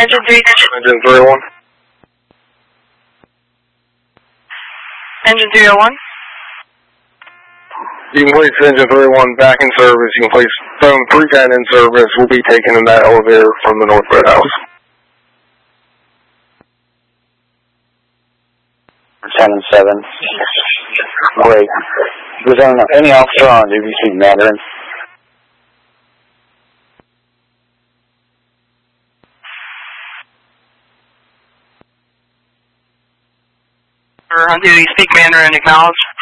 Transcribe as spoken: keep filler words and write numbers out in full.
Engine three. Engine three oh one. Engine three oh one. You can place engine three oh one back in service. You can place phone three ten in service. We'll be taking in that elevator from the North Boathouse. seven seven. Great. Was there any officer on D V C Mandarin? On duty, speak Mandarin, acknowledged.